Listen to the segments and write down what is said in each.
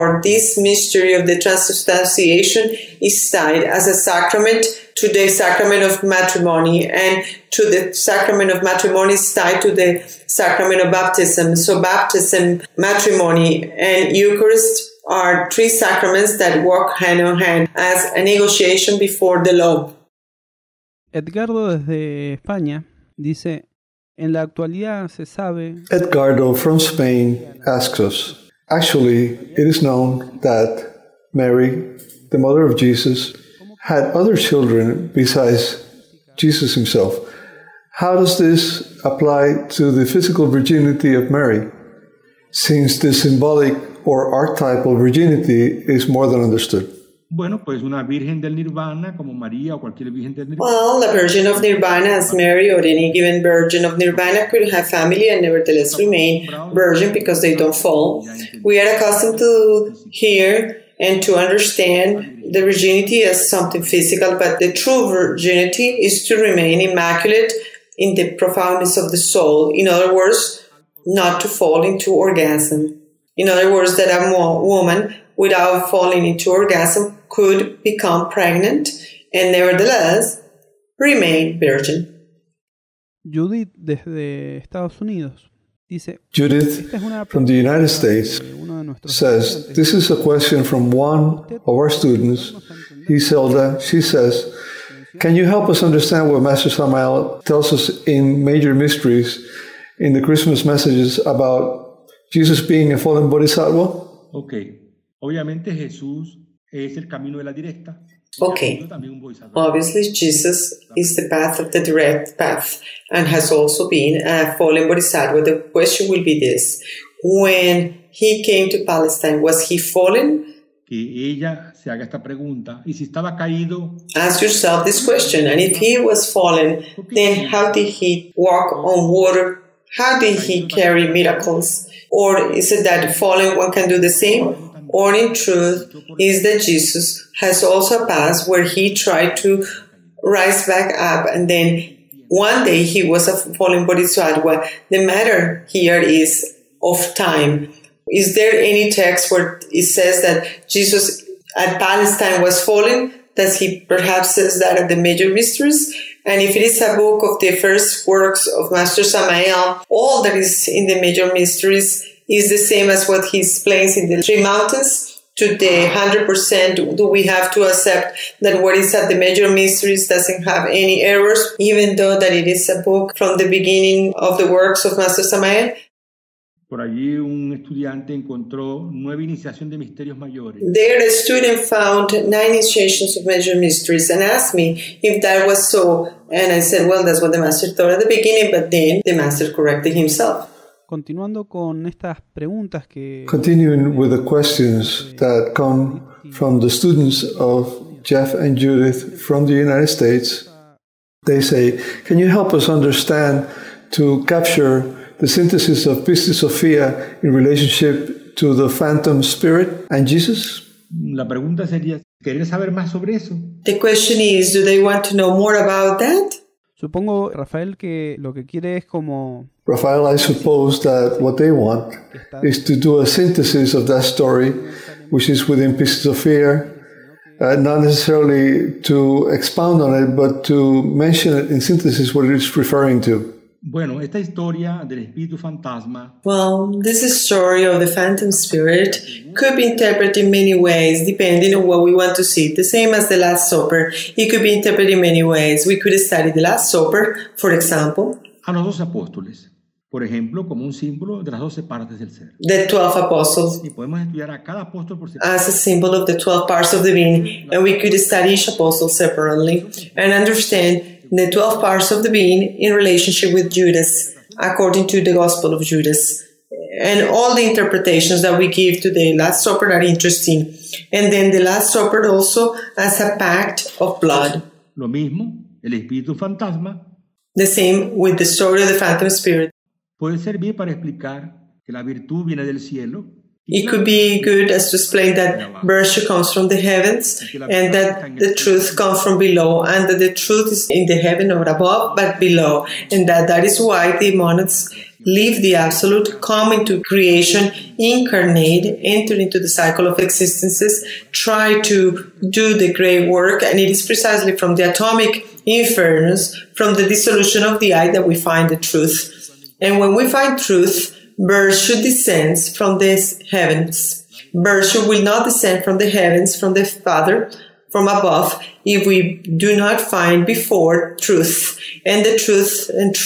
or this mystery of the transubstantiation is tied as a sacrament to the sacrament of matrimony, and to the sacrament of matrimony is tied to the sacrament of baptism. So baptism, matrimony, and Eucharist are three sacraments that work hand in hand as a negotiation before the law. Edgardo desde España dice, en la actualidad se sabe... Edgardo from Spain asks us, actually, it is known that Mary, the mother of Jesus, had other children besides Jesus himself. How does this apply to the physical virginity of Mary, since the symbolic or archetypal virginity is more than understood? Bueno, pues una virgen del nirvana como María o cualquier virgen del nirvana. Well, the virgin of nirvana as Mary or any given virgin of nirvana could have family and nevertheless remain virgin because they don't fall. We are accustomed to hear and to understand the virginity as something physical, but the true virginity is to remain immaculate in the profoundness of the soul. In other words, not to fall into orgasm. In other words, that a woman without falling into orgasm could become pregnant and nevertheless remain virgin. Judith desde Estados Unidos dice, Judith from the United States says, this is a question from one of our students, Iselda. She says, can you help us understand what Master Samael tells us in Major Mysteries in the Christmas messages about Jesus being a fallen bodhisattva? Okay. Obviamente Jesús es el camino de la directa. Okay. Obviously, Jesus is the path of the direct path and has also been a fallen bodhisattva. The question will be this. When he came to Palestine, was he fallen? Que ella se haga esta pregunta. Y si estaba caído, ask yourself this question. And if he was fallen, then how did he walk on water? How did he carry miracles? Or is it that fallen one can do the same? Or in truth, is that Jesus has also passed where he tried to rise back up and then one day he was a fallen bodhisattva. The matter here is of time. Is there any text where it says that Jesus at Palestine was fallen? Does he perhaps says that at the Major Mysteries? And if it is a book of the first works of Master Samael, all that is in the Major Mysteries is the same as what he explains in the Three Mountains. Today, 100% do we have to accept that what is at the Major Mysteries doesn't have any errors, even though that it is a book from the beginning of the works of Master Samael? Por allí un estudiante encontró 9 iniciación de misterios mayores. There, a student found 9 initiations of Major Mysteries and asked me if that was so. And I said, well, that's what the Master thought at the beginning, but then the Master corrected himself. Continuando con estas preguntas que... Continuing with the questions that come from the students of Jeff and Judith from the United States, they say, can you help us understand to capture the synthesis of Pistis Sophia in relationship to the phantom spirit and Jesus? La pregunta sería, ¿querer saber más sobre eso? The question is, do they want to know more about that? Supongo, Rafael, que lo que quiere es como... Rafael, I suppose that what they want is to do a synthesis of that story, which is within Pistis Sophia, not necessarily to expound on it, but to mention it in synthesis what it's referring to. Bueno, esta historia del espíritu fantasma. Well, this story of the phantom spirit could be interpreted in many ways, depending on what we want to see. The same as the Last Supper, it could be interpreted in many ways. We could study the Last Supper, for example. A los 12 apóstoles, por ejemplo, como un símbolo de las 12 partes del ser. The 12 apostles. Y podemos estudiar a cada apóstol por separado. As a symbol of the 12 parts of the being, and we could study each apostle separately and understand the 12 parts of the being in relationship with Judas, according to the Gospel of Judas. And all the interpretations that we give to the Last Supper are interesting. And then the Last Supper also as a pact of blood. Lo mismo, el espíritu fantasma. The same with the story of the phantom spirit. Puede servir para explicar que la virtud viene del cielo. It could be good as to explain that virtue comes from the heavens and that the truth comes from below, and that the truth is in the heaven or above, but below. And that is why the monads leave the absolute, come into creation, incarnate, enter into the cycle of existences, try to do the great work, and it is precisely from the atomic inference, from the dissolution of the I, that we find the truth. And when we find truth, virtue descends from the heavens. Virtue will not descend from the heavens, from the Father, from above, if we do not find before truth. And the truth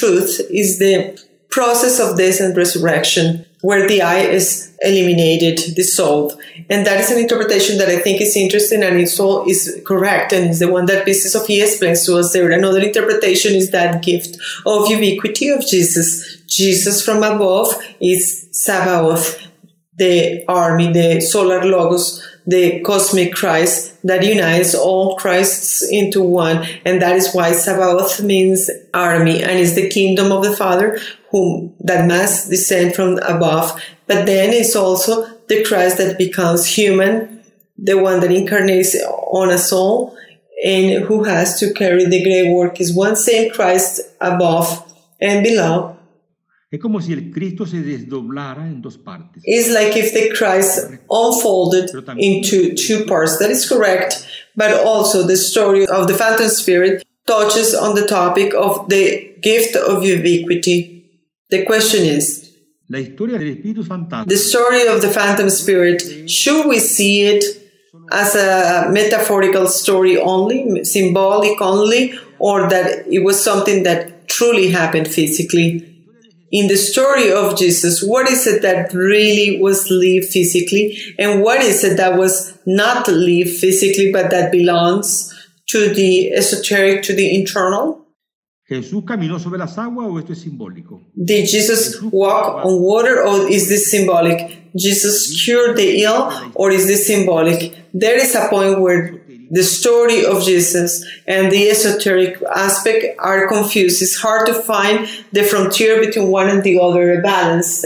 is the process of death and resurrection, where the I is eliminated, dissolved. And that is an interpretation that I think is interesting, and is correct, and is the one that Pistis Sophia explains to us there. Another interpretation is that gift of ubiquity of Jesus. Jesus from above is Sabaoth, the army, the solar logos, the cosmic Christ that unites all Christs into one. And that is why Sabaoth means army, and is the kingdom of the Father, whom that must descend from above. But then it's also the Christ that becomes human, the one that incarnates on a soul, and who has to carry the great work, is one same Christ above and below. Es como si el Cristo se desdoblara en dos partes. It's like if the Christ unfolded into two parts. That is correct. But also the story of the Phantom Spirit touches on the topic of the gift of ubiquity. The question is, La historia del Espíritu Fantasma. The story of the Phantom Spirit, should we see it as a metaphorical story only, symbolic only, or that it was something that truly happened physically? In the story of Jesus, what is it that really was lived physically, and what is it that was not lived physically but that belongs to the esoteric, to the internal? ¿Jesús caminó sobre las aguas o esto es simbólico? Did Jesus walk on water, or is this symbolic? Jesus cured the ill, or is this symbolic? There is a point where the story of Jesus and the esoteric aspect are confused. It's hard to find the frontier between one and the other, a balance.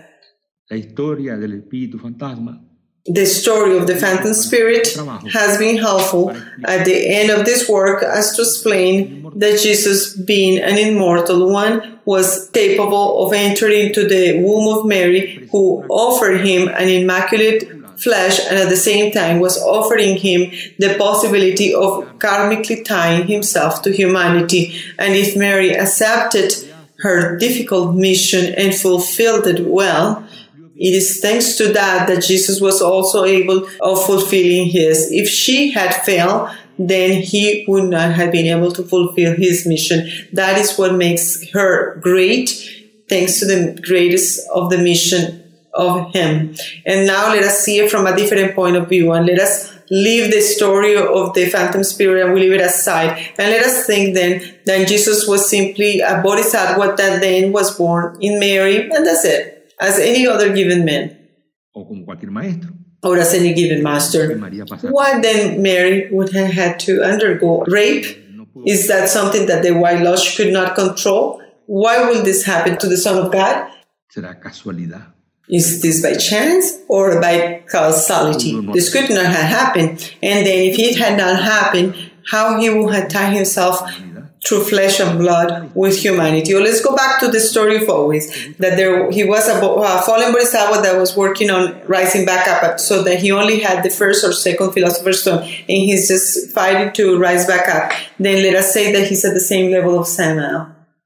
La historia del Espíritu Fantasma. The story of the Phantom Spirit has been helpful at the end of this work as to explain that Jesus, being an immortal one, was capable of entering into the womb of Mary, who offered him an immaculate flesh, and at the same time was offering him the possibility of karmically tying himself to humanity. And if Mary accepted her difficult mission and fulfilled it well, it is thanks to that Jesus was also able of fulfilling his. If she had failed, then he would not have been able to fulfill his mission. That is what makes her great, thanks to the greatest of the mission of him. And now let us see it from a different point of view, and let us leave the story of the Phantom Spirit and we leave it aside, and let us think then that Jesus was simply a bodhisattva that then was born in Mary, and that's it, as any other given man, O como cualquier maestro. or as any given master. Why then Mary would have had to undergo rape? Is that something that the white lodge could not control? Why will this happen to the Son of God? Será casualidad. Is this by chance or by causality? This could not have happened. And then if it had not happened, how he would have tied himself through flesh and blood with humanity? Or let's go back to the story of always, that he was a fallen bodhisattva that was working on rising back up, so that he only had the first or second Philosopher's Stone, and he's just fighting to rise back up. Then let us say that he's at the same level of Samael.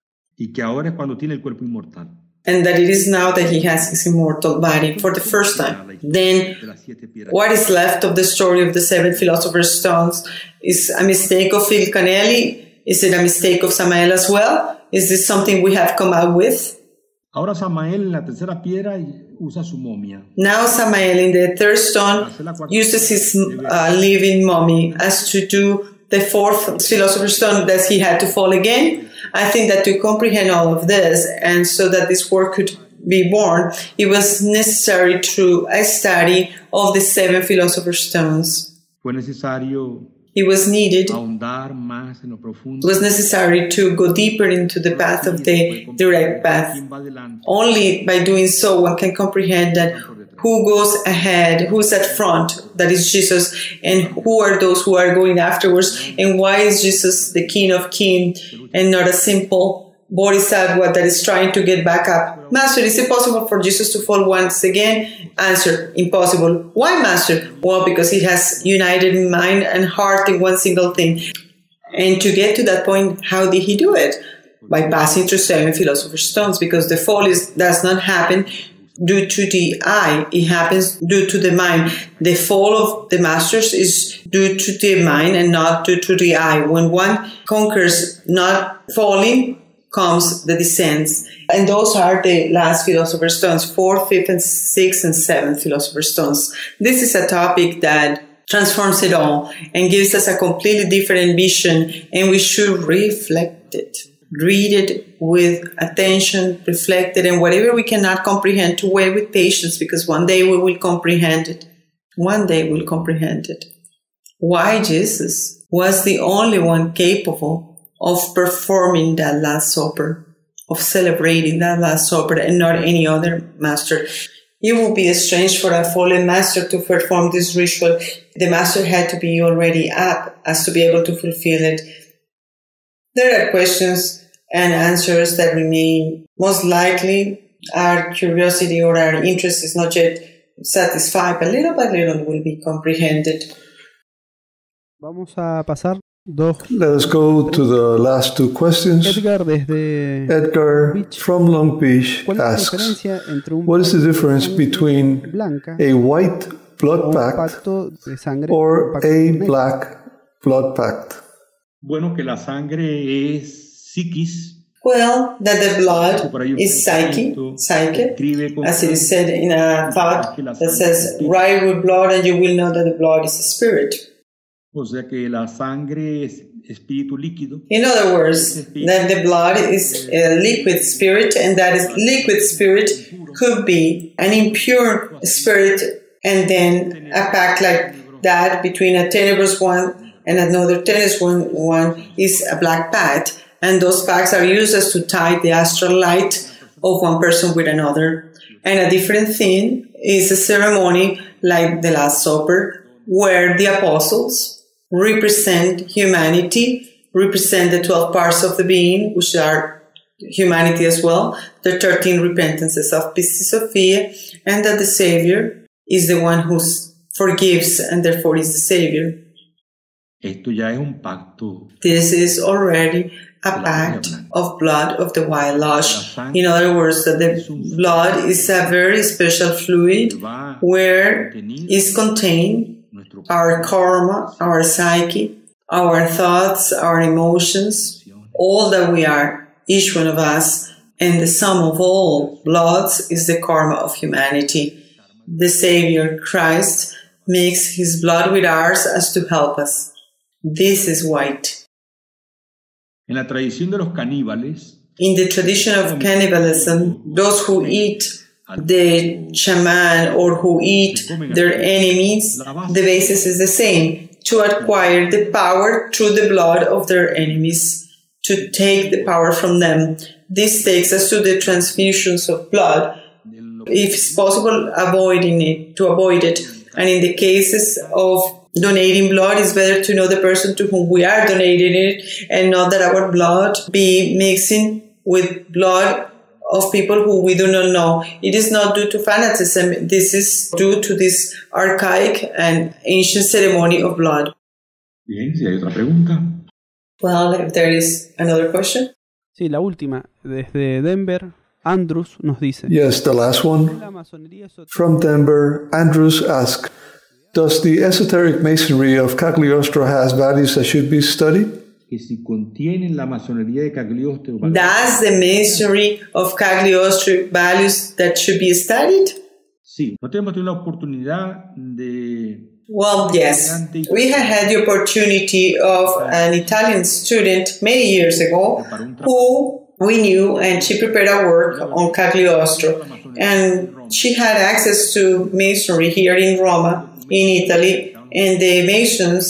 Y que ahora es cuando tiene el cuerpo inmortal. And that it is now that he has his immortal body for the first time. Then, what is left of the story of the seven Philosopher's Stones is a mistake of Phil Canelli. Is it a mistake of Samael as well? Is this something we have come up with? Ahora Samael en la tercera piedra usa su momia. Now Samael in the third stone uses his living mummy as to do the fourth Philosopher's Stone that he had to fall again. I think that to comprehend all of this, and so that this work could be born, it was necessary through a study of the seven Philosopher's Stones. Fue necesario It was needed, ahondar más en lo profundo. it was necessary to go deeper into the path of the direct path. Only by doing so one can comprehend that who goes ahead, who's at front, that is Jesus, and who are those who are going afterwards, and why is Jesus the King of Kings and not a simple bodhisattva that is trying to get back up. Master, is it possible for Jesus to fall once again? Answer, impossible. Why, Master? Well, because he has united mind and heart in one single thing. And to get to that point, how did he do it? By passing through 7 philosopher's stones, because the fall does not happen due to the eye, it happens due to the mind. The fall of the masters is due to the mind and not due to the eye. When one conquers not falling, comes the descents. And those are the last philosopher's stones, 4th, 5th, and 6th, and 7th philosopher's stones. This is a topic that transforms it all and gives us a completely different vision, and we should reflect it. Read it with attention, reflect it, and whatever we cannot comprehend, to wait with patience, because one day we will comprehend it. One day we'll comprehend it. Why Jesus was the only one capable of performing that Last Supper, of celebrating that Last Supper, and not any other master. It would be strange for a fallen master to perform this ritual. The master had to be already up as to be able to fulfill it. There are questions and answers that remain. Most likely, our curiosity or our interest is not yet satisfied, but little by little will be comprehended. Vamos a pasar dos. Let us go to the last two questions. Edgar from Long Beach asks, what is the difference between a white blood pact or a black blood pact? Bueno, que la sangre es psiquis. Well, that the blood is psyche, as it is said in a thought that says, write with blood and you will know that the blood is a spirit. O sea que la sangre es espíritu líquido. In other words, that the blood is a liquid spirit, and that is liquid spirit could be an impure spirit, and then a pact like that between a tenebrous one and another tenebrous one is a black pact. And those pacts are used as to tie the astral light of one person with another. And a different thing is a ceremony like the Last Supper, where the apostles represent humanity, represent the 12 parts of the being, which are humanity as well, the 13 repentances of Piscis Sophia, and that the Savior is the one who forgives and therefore is the Savior. Esto ya es un pacto. This is already a pact of blood of the White Lodge. In other words, that the blood is a very special fluid where is contained our karma, our psyche, our thoughts, our emotions, all that we are, each one of us, and the sum of all bloods is the karma of humanity. The Savior, Christ, makes his blood with ours as to help us. This is white. En la tradición de los caníbales, in the tradition of cannibalism, those who eat the shaman or who eat their enemies, the basis is the same, to acquire the power through the blood of their enemies, to take the power from them. This takes us to the transfusions of blood, if it's possible, to avoid it. And in the cases of donating blood, it's better to know the person to whom we are donating it, and not that our blood be mixing with blood of people who we do not know. It is not due to fanaticism. This is due to this archaic and ancient ceremony of blood. Bien, si hay otra pregunta. Well, if there is another question. Sí, la última, desde Denver, Andrews nos dice. Yes, the last one. From Denver, Andrews asks, does the esoteric masonry of Cagliostro has values that should be studied? Que si contienen la masonería de Cagliostro. Does the masonry of Cagliostro values that should be studied? Sí, nosotros hemos tenido la oportunidad de... Well, yes. We had the opportunity of an Italian student many years ago who we knew, and she prepared a work on Cagliostro. And she had access to masonry here in Roma, in Italy, and the Masons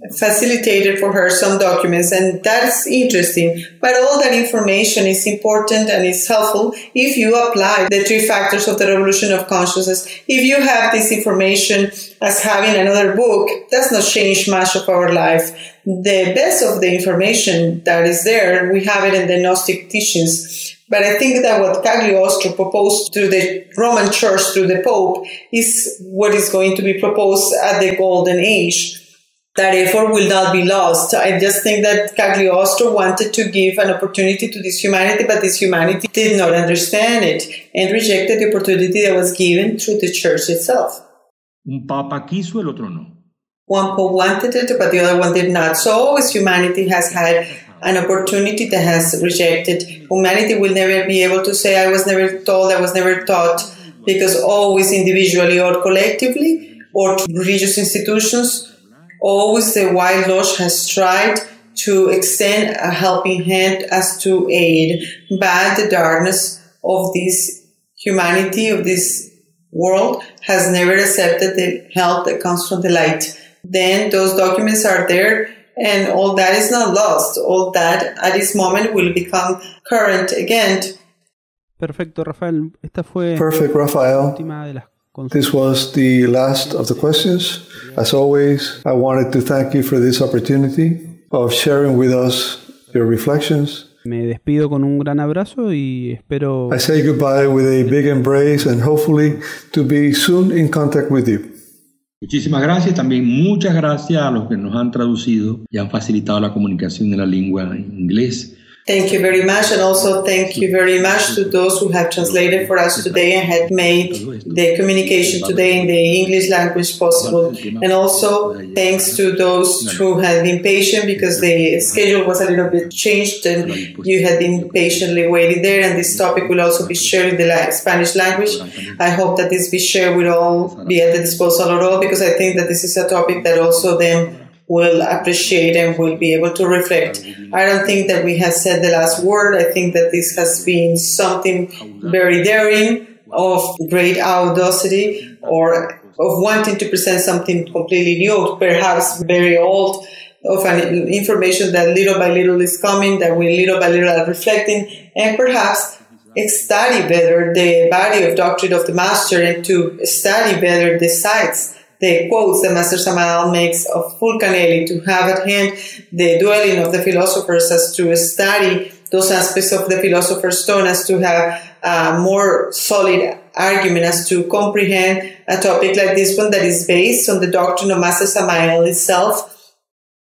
facilitated for her some documents, and that's interesting. But all that information is important and is helpful if you apply the 3 factors of the revolution of consciousness. If you have this information as having another book, does not change much of our life. The best of the information that is there, we have it in the Gnostic teachings. But I think that what Cagliostro proposed to the Roman Church through the Pope is what is going to be proposed at the Golden Age. That effort will not be lost. I just think that Cagliostro wanted to give an opportunity to this humanity, but this humanity did not understand it and rejected the opportunity that was given through the Church itself. Un papa quiso, el otro no. One pope wanted it, but the other one did not. So always humanity has had an opportunity that has rejected. Humanity will never be able to say, I was never told, I was never taught, because always individually or collectively or religious institutions, always the White Lodge has tried to extend a helping hand as to aid. But the darkness of this humanity, of this world, has never accepted the help that comes from the light. Then those documents are there, and all that is not lost. All that at this moment will become current again. Perfecto, Rafael. Esta fue Perfect, la Rafael. última de las consultas. This was the last of the questions. As always, I wanted to thank you for this opportunity of sharing with us your reflections. Me despido con un gran abrazo y espero... I say goodbye with a big embrace and hopefully to be soon in contact with you. Muchísimas gracias. También muchas gracias a los que nos han traducido y han facilitado la comunicación en la lengua inglés. Thank you very much, and also thank you very much to those who have translated for us today and had made the communication today in the English language possible. And also thanks to those who had been patient, because the schedule was a little bit changed and you had been patiently waiting there. And this topic will also be shared in the Spanish language. I hope that this be shared with all, be at the disposal of all, because I think that this is a topic that also them will appreciate and will be able to reflect. I don't think that we have said the last word. I think that this has been something very daring, of great audacity, or of wanting to present something completely new, perhaps very old, of an information that little by little is coming, that we little by little are reflecting, and perhaps study better the body of doctrine of the Master, and to study better the sites, the quotes that Master Samael makes of Fulcanelli, to have at hand the dwelling of the philosophers, as to study those aspects of the Philosopher's Stone, as to have a more solid argument, as to comprehend a topic like this one that is based on the doctrine of Master Samael itself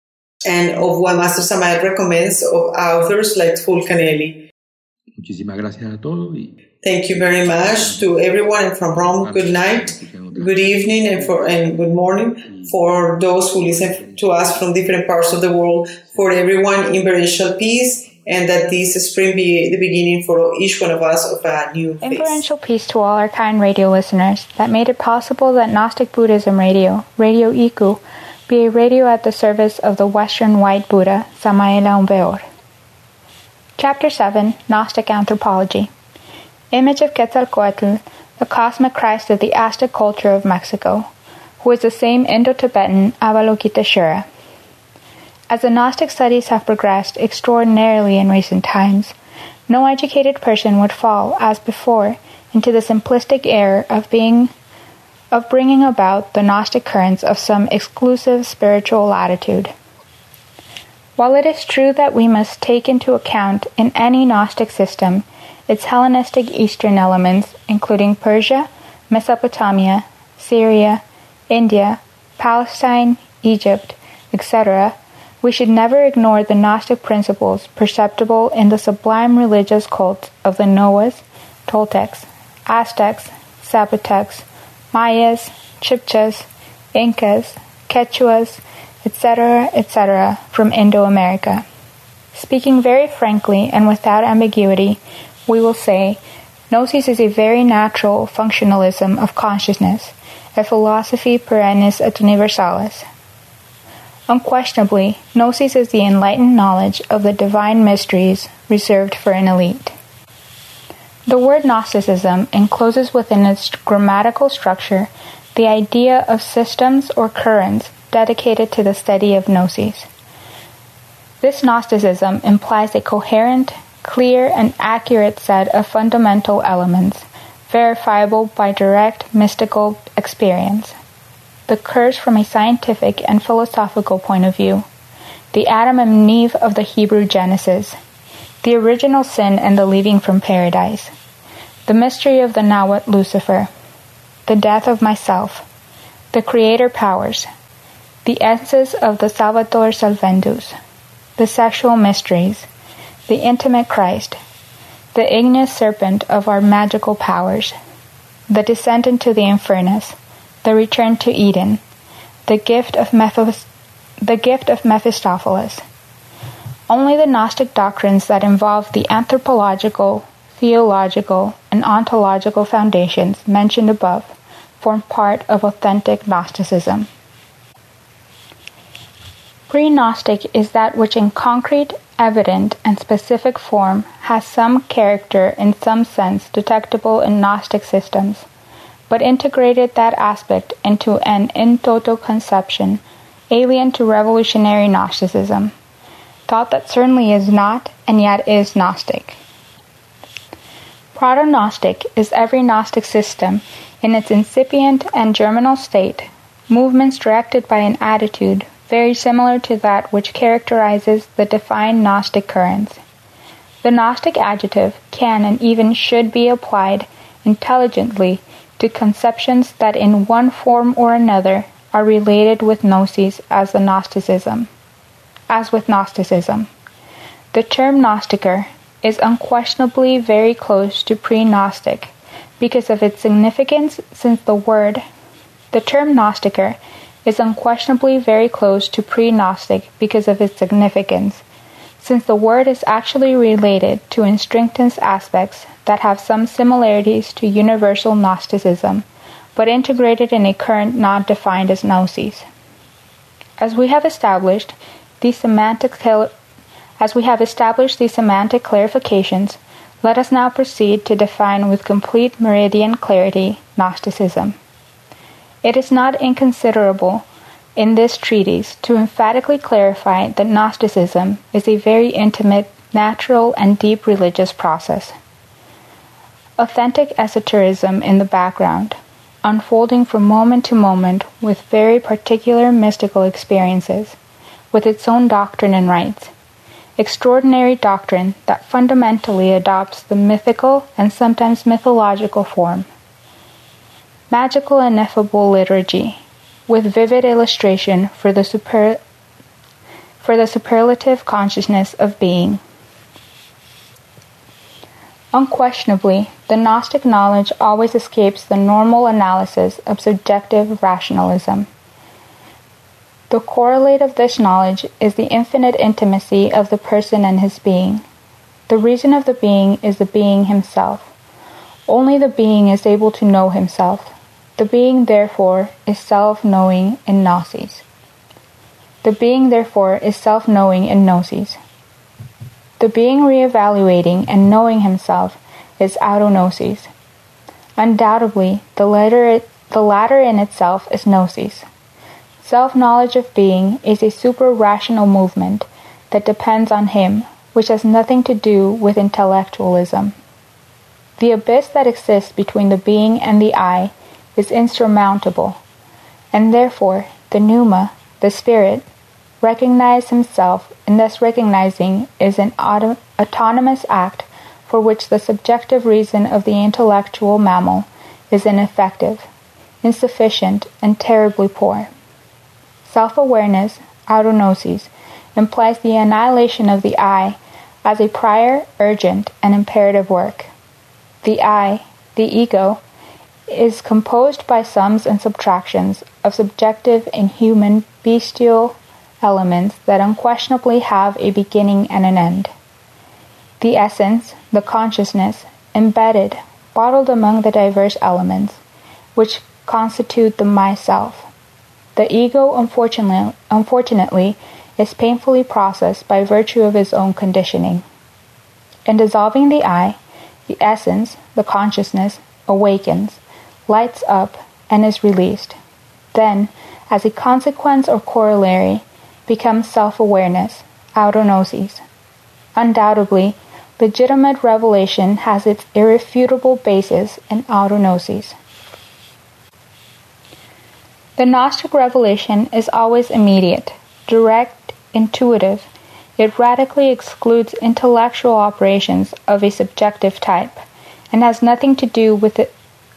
and of what Master Samael recommends of authors like Fulcanelli. Muchísimas gracias a todos. Thank you very much to everyone, and from Rome, good night, good evening, and good morning for those who listen to us from different parts of the world. For everyone, inferential peace, and that this spring be the beginning for each one of us of a new phase. Inferential peace to all our kind radio listeners that made it possible that Gnostic Buddhism Radio, Radio Iku, be a radio at the service of the Western White Buddha, Samael Aun Weor. Chapter 7, Gnostic Anthropology. Image of Quetzalcoatl, the cosmic Christ of the Aztec culture of Mexico, who is the same Indo-Tibetan Avalokiteshvara. As the Gnostic studies have progressed extraordinarily in recent times, no educated person would fall, as before, into the simplistic error of bringing about the Gnostic currents of some exclusive spiritual latitude. While it is true that we must take into account in any Gnostic system its Hellenistic Eastern elements, including Persia, Mesopotamia, Syria, India, Palestine, Egypt, etc., we should never ignore the Gnostic principles perceptible in the sublime religious cults of the Noahs, Toltecs, Aztecs, Zapotecs, Mayas, Chibchas, Incas, Quechuas, etc., etc., from Indo-America. Speaking very frankly and without ambiguity, we will say, Gnosis is a very natural functionalism of consciousness, a philosophy perennis et universalis. Unquestionably, Gnosis is the enlightened knowledge of the divine mysteries reserved for an elite. The word Gnosticism encloses within its grammatical structure the idea of systems or currents dedicated to the study of gnosis. This Gnosticism implies a coherent, clear, and accurate set of fundamental elements, verifiable by direct mystical experience. The curse from a scientific and philosophical point of view, the Adam and Eve of the Hebrew Genesis, the original sin and the leaving from paradise, the mystery of the Nawat Lucifer, the death of myself, the creator powers, the essence of the Salvator Salvendus, the sexual mysteries, the intimate Christ, the igneous serpent of our magical powers, the descent into the infernus, the return to Eden, the gift of Mephistopheles. Only the Gnostic doctrines that involve the anthropological, theological, and ontological foundations mentioned above form part of authentic Gnosticism. Pre-Gnostic is that which in concrete, evident, and specific form has some character in some sense detectable in Gnostic systems, but integrated that aspect into an in toto conception alien to revolutionary Gnosticism, thought that certainly is not and yet is Gnostic. Proto-Gnostic is every Gnostic system in its incipient and germinal state, movements directed by an attitude very similar to that which characterizes the defined Gnostic currents. The Gnostic adjective can and even should be applied intelligently to conceptions that in one form or another are related with gnosis as with Gnosticism. The term Gnostiker is unquestionably very close to pre-Gnostic because of its significance, since the term Gnostiker is unquestionably very close to pre-Gnostic because of its significance, since the word is actually related to instinctive aspects that have some similarities to universal Gnosticism, but integrated in a current not defined as gnosis. As we have established these semantic clarifications, let us now proceed to define with complete meridian clarity Gnosticism. It is not inconsiderable in this treatise to emphatically clarify that Gnosticism is a very intimate, natural, and deep religious process. Authentic esotericism in the background, unfolding from moment to moment with very particular mystical experiences, with its own doctrine and rites. Extraordinary doctrine that fundamentally adopts the mythical and sometimes mythological form. Magical ineffable liturgy, with vivid illustration for the superlative consciousness of being. Unquestionably, the Gnostic knowledge always escapes the normal analysis of subjective rationalism. The correlate of this knowledge is the infinite intimacy of the person and his being. The reason of the being is the being himself. Only the being is able to know himself. The being, therefore, is self-knowing in gnosis. The being, therefore, is self-knowing in gnosis. The being re-evaluating and knowing himself is autognosis. Undoubtedly, the latter in itself is gnosis. Self-knowledge of being is a super-rational movement that depends on him, which has nothing to do with intellectualism. The abyss that exists between the being and the I is insurmountable, and therefore the pneuma, the spirit, recognizes himself, and thus recognizing is an autonomous act for which the subjective reason of the intellectual mammal is ineffective, insufficient, and terribly poor. Self-awareness, autognosis, implies the annihilation of the I as a prior, urgent, and imperative work. The I, the ego, is composed by sums and subtractions of subjective, inhuman, bestial elements that unquestionably have a beginning and an end. The essence, the consciousness, embedded, bottled among the diverse elements, which constitute the myself. The ego, unfortunately, is painfully processed by virtue of its own conditioning. In dissolving the I, the essence, the consciousness, awakens, lights up, and is released. Then, as a consequence or corollary, becomes self-awareness, autognosis. Undoubtedly, legitimate revelation has its irrefutable basis in autognosis. The Gnostic revelation is always immediate, direct, intuitive. It radically excludes intellectual operations of a subjective type, and has nothing to do with the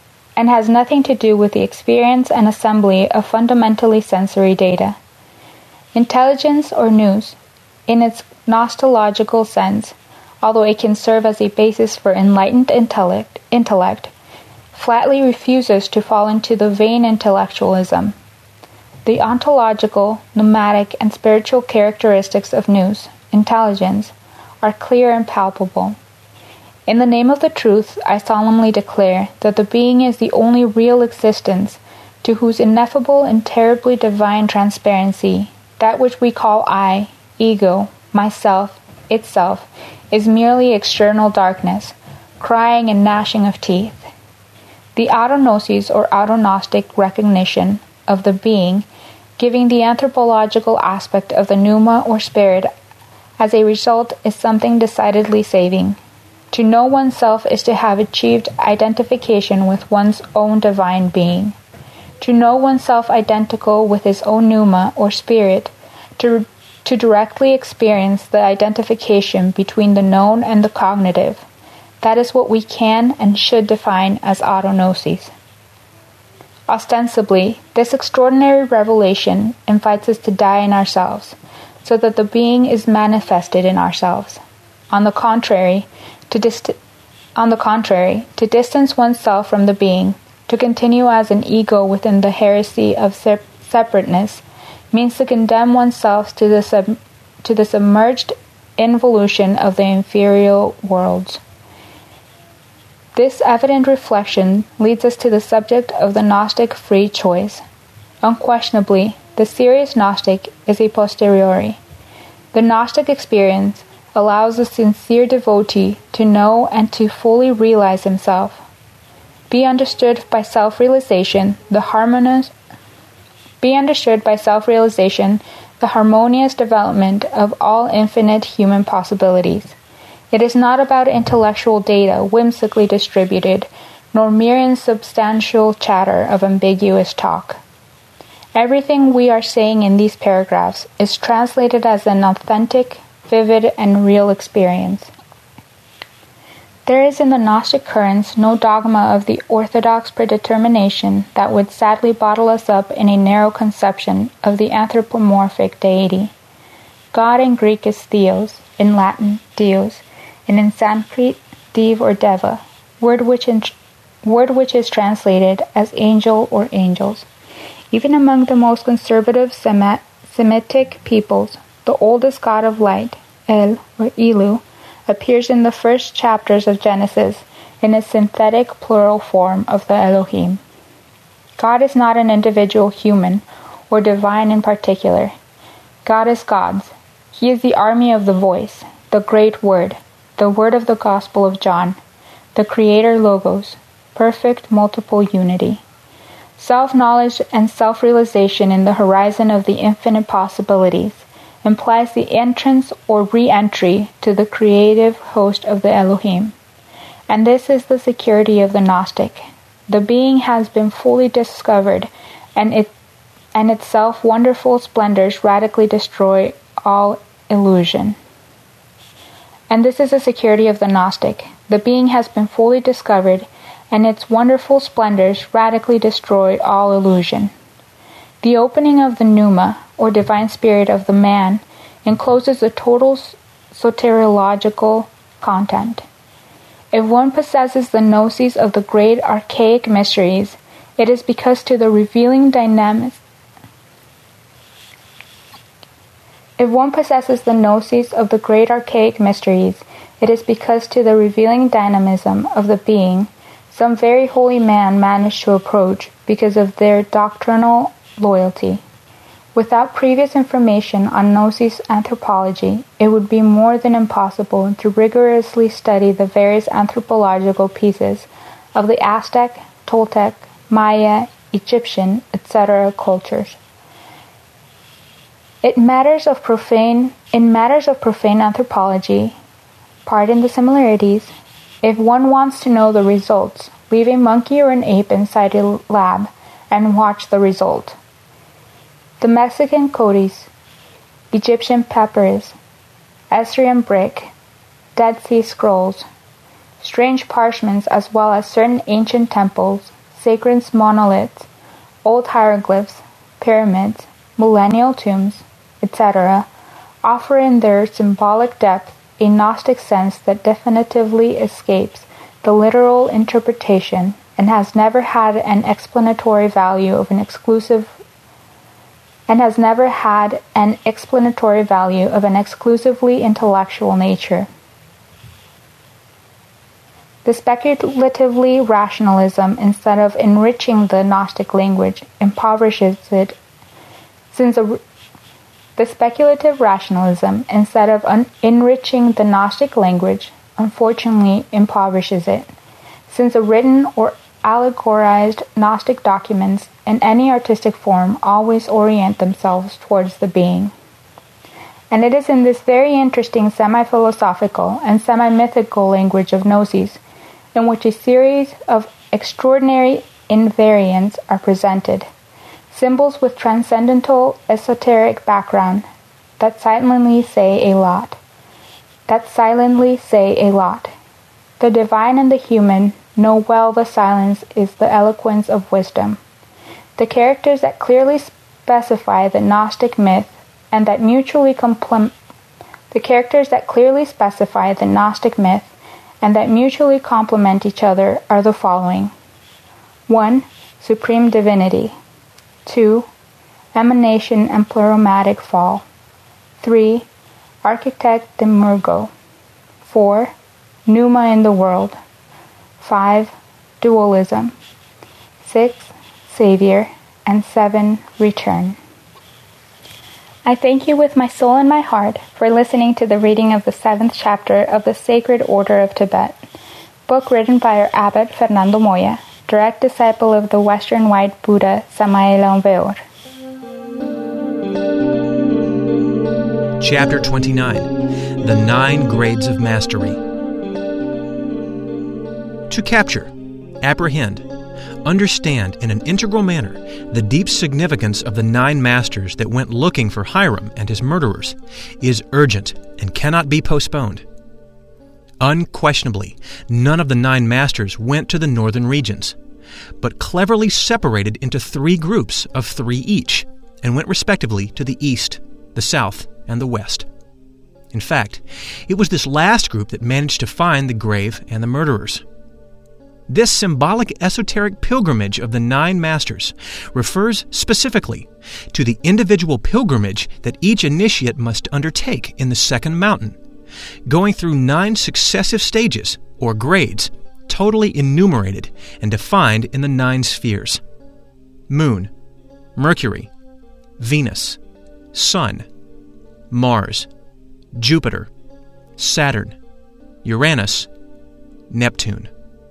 experience and assembly of fundamentally sensory data. Intelligence or nous, in its Gnosticological sense, although it can serve as a basis for enlightened intellect, flatly refuses to fall into the vain intellectualism. The ontological, pneumatic, and spiritual characteristics of nous, intelligence, are clear and palpable. In the name of the truth, I solemnly declare that the being is the only real existence to whose ineffable and terribly divine transparency, that which we call I, ego, myself, itself, is merely external darkness, crying and gnashing of teeth. The autognosis or autognostic recognition of the being, giving the anthropological aspect of the pneuma or spirit as a result, is something decidedly saving. To know oneself is to have achieved identification with one's own divine being. To know oneself identical with his own pneuma or spirit, to directly experience the identification between the known and the cognitive. That is what we can and should define as autognosis. Ostensibly, this extraordinary revelation invites us to die in ourselves, so that the being is manifested in ourselves. On the contrary, to distance oneself from the being, to continue as an ego within the heresy of separateness, means to condemn oneself to the submerged involution of the inferior worlds. This evident reflection leads us to the subject of the Gnostic free choice. Unquestionably, the serious Gnostic is a posteriori. The Gnostic experience allows the sincere devotee to know and to fully realize himself. Be understood by self-realization the harmonious development of all infinite human possibilities. It is not about intellectual data whimsically distributed, nor mere insubstantial chatter of ambiguous talk. Everything we are saying in these paragraphs is translated as an authentic, vivid, and real experience. There is in the Gnostic currents no dogma of the orthodox predetermination that would sadly bottle us up in a narrow conception of the anthropomorphic deity. God in Greek is theos, in Latin, deus, and in Sanskrit, dev or deva, word which is translated as angel or angels. Even among the most conservative Semitic peoples, the oldest god of light, El or Elu, appears in the first chapters of Genesis in its synthetic plural form of the Elohim. God is not an individual human or divine in particular. God is God's. He is the army of the voice, the great word, the word of the Gospel of John, the creator logos, perfect multiple unity. Self-knowledge and self-realization in the horizon of the infinite possibilities implies the entrance or re-entry to the creative host of the Elohim. And this is the security of the Gnostic. The being has been fully discovered, and its self-wonderful splendors radically destroy all illusion. And this is the security of the Gnostic. The being has been fully discovered, and its wonderful splendors radically destroy all illusion. The opening of the pneuma, or divine spirit of the man, encloses the total soteriological content. If one possesses the gnosis of the great archaic mysteries, it is because to the revealing dynamism of the being, some very holy man managed to approach because of their doctrinal loyalty. Without previous information on Gnosis anthropology, it would be more than impossible to rigorously study the various anthropological pieces of the Aztec, Toltec, Maya, Egyptian, etc. cultures. In matters of profane anthropology, pardon the similarities, if one wants to know the results, leave a monkey or an ape inside a lab and watch the result. The Mexican codice, Egyptian papyrus, Assyrian brick, Dead Sea Scrolls, strange parchments as well as certain ancient temples, sacred monoliths, old hieroglyphs, pyramids, millennial tombs, etc., offer in their symbolic depth a Gnostic sense that definitively escapes the literal interpretation and has never had an explanatory value of an exclusively intellectual nature. The speculatively rationalism, instead of enriching the Gnostic language, impoverishes it, the speculative rationalism, instead of enriching the Gnostic language, unfortunately impoverishes it, since the written or allegorized Gnostic documents in any artistic form always orient themselves towards the being. And it is in this very interesting semi-philosophical and semi-mythical language of gnosis in which a series of extraordinary invariants are presented, symbols with transcendental esoteric background that silently say a lot. The divine and the human know well the silence is the eloquence of wisdom. The characters that clearly specify the Gnostic myth and that mutually complement each other are the following: 1. Supreme divinity. 2. Emanation and plurimatic fall. 3. Architect Demiurgo. 4. Pneuma in the world. 5. Dualism. 6. Savior. And 7. Return. I thank you with my soul and my heart for listening to the reading of the 7th chapter of the Sacred Order of Tibet, book written by our abbot Fernando Moya, direct disciple of the Western White Buddha Samael Aun Weor. Chapter 29. The 9 Grades of Mastery. To capture, apprehend, understand in an integral manner the deep significance of the 9 masters that went looking for Hiram and his murderers is urgent and cannot be postponed. Unquestionably, none of the 9 masters went to the northern regions, but cleverly separated into 3 groups of 3 each, and went respectively to the east, the south, and the west. In fact, it was this last group that managed to find the grave and the murderers. This symbolic esoteric pilgrimage of the 9 masters refers specifically to the individual pilgrimage that each initiate must undertake in the second mountain, going through 9 successive stages, or grades, totally enumerated and defined in the 9 spheres: Moon, Mercury, Venus, Sun, Mars, Jupiter, Saturn, Uranus, Neptune.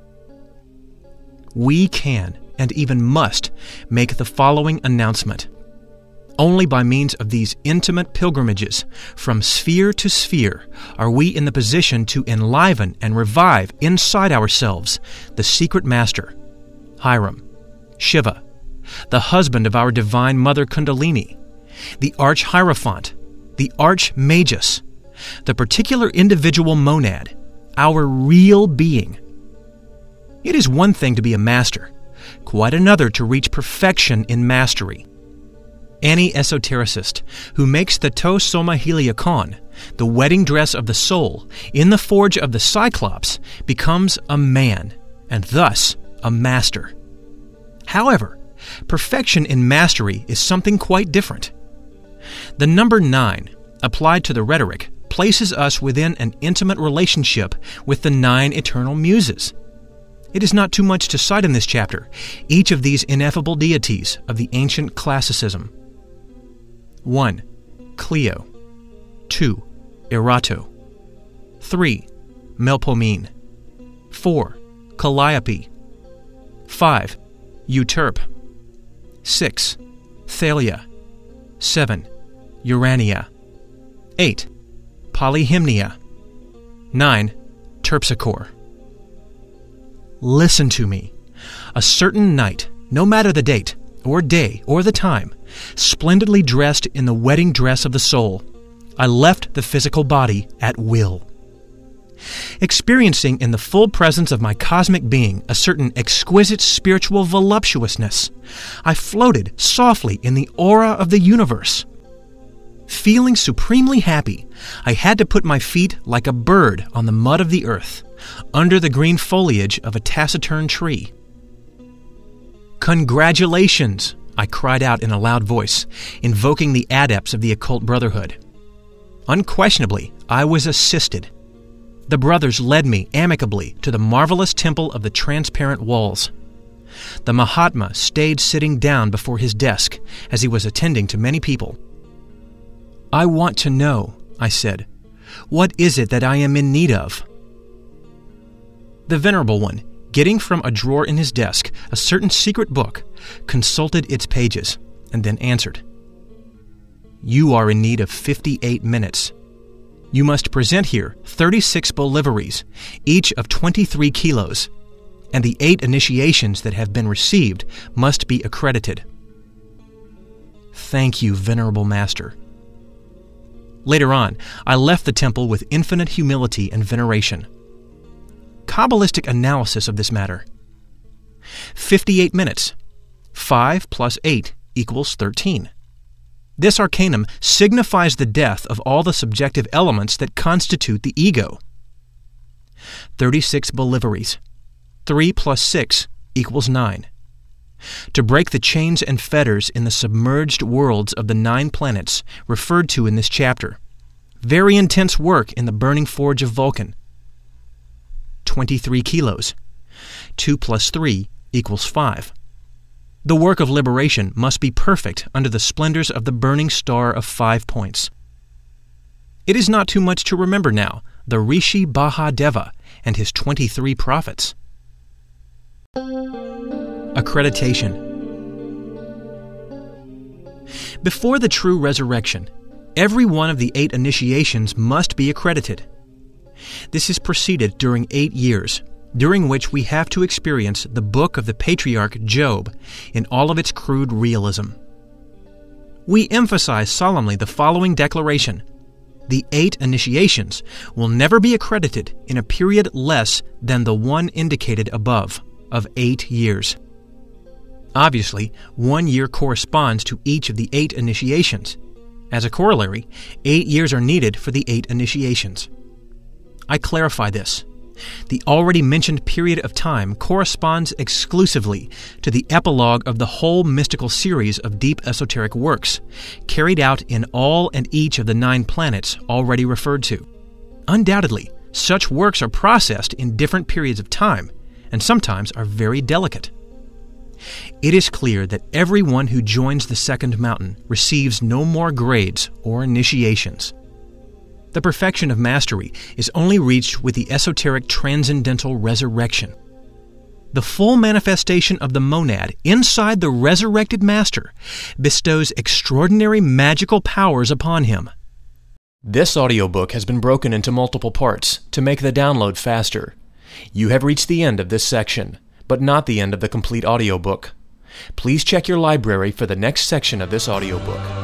We can, and even must, make the following announcement. Only by means of these intimate pilgrimages, from sphere to sphere, are we in the position to enliven and revive inside ourselves the secret master, Hiram, Shiva, the husband of our divine mother Kundalini, the Arch-Hierophant, the Arch-Magus, the particular individual monad, our real being. It is one thing to be a master, quite another to reach perfection in mastery. Any esotericist who makes the To Soma Heliacon, the wedding dress of the soul, in the forge of the Cyclops, becomes a man, and thus a master. However, perfection in mastery is something quite different. The number 9, applied to the rhetoric, places us within an intimate relationship with the 9 eternal muses. It is not too much to cite in this chapter each of these ineffable deities of the ancient classicism. 1. Clio. 2. Erato. 3. Melpomene. 4. Calliope. 5. Euterpe. 6. Thalia. 7. Urania. 8. Polyhymnia. 9. Terpsichore. Listen to me. A certain night, no matter the date, or day, or the time, splendidly dressed in the wedding dress of the soul, I left the physical body at will. Experiencing in the full presence of my cosmic being a certain exquisite spiritual voluptuousness, I floated softly in the aura of the universe. Feeling supremely happy, I had to put my feet like a bird on the mud of the earth, under the green foliage of a taciturn tree. "Congratulations!" I cried out in a loud voice, invoking the adepts of the occult brotherhood. Unquestionably, I was assisted. The brothers led me amicably to the marvelous temple of the transparent walls. The Mahatma stayed sitting down before his desk as he was attending to many people. "I want to know," I said. "What is it that I am in need of?" The Venerable One, getting from a drawer in his desk a certain secret book, consulted its pages, and then answered. "You are in need of 58 minutes. You must present here 36 bolivaries, each of 23 kilos, and the 8 initiations that have been received must be accredited." Thank you, Venerable Master. Later on, I left the temple with infinite humility and veneration. Kabbalistic analysis of this matter. 58 minutes. 5 plus 8 equals 13. This arcanum signifies the death of all the subjective elements that constitute the ego. 36 bolivaries. 3 plus 6 equals 9. To break the chains and fetters in the submerged worlds of the 9 planets referred to in this chapter. Very intense work in the burning forge of Vulcan. 23 kilos. 2 plus 3 equals 5. The work of liberation must be perfect under the splendors of the burning star of 5 points. It is not too much to remember now the Rishi Bahadeva and his 23 prophets. Accreditation. Before the true resurrection, every one of the 8 initiations must be accredited. This is preceded during 8 years, during which we have to experience the book of the patriarch Job in all of its crude realism. We emphasize solemnly the following declaration: the 8 initiations will never be accredited in a period less than the one indicated above, of 8 years. Obviously, 1 year corresponds to each of the 8 initiations. As a corollary, 8 years are needed for the 8 initiations. I clarify this. The already mentioned period of time corresponds exclusively to the epilogue of the whole mystical series of deep esoteric works, carried out in all and each of the 9 planets already referred to. Undoubtedly, such works are processed in different periods of time, and sometimes are very delicate. It is clear that everyone who joins the second mountain receives no more grades or initiations. The perfection of mastery is only reached with the esoteric transcendental resurrection. The full manifestation of the monad inside the resurrected master bestows extraordinary magical powers upon him. This audiobook has been broken into multiple parts to make the download faster. You have reached the end of this section, but not the end of the complete audiobook. Please check your library for the next section of this audiobook.